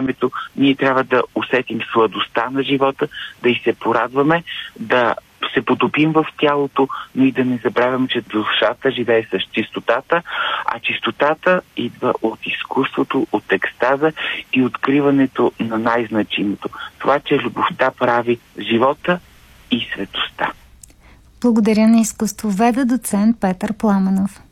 времето ние трябва да усетим сладостта на живота, да й се порадваме, да се потопим в тялото, но и да не забравяме, че душата живее с чистотата, а чистотата идва от изкуството, от екстаза и откриването на най-значимото. Това, че любовта прави живота и светостта. Благодаря на изкуствоведа доцент Петър Пламенов.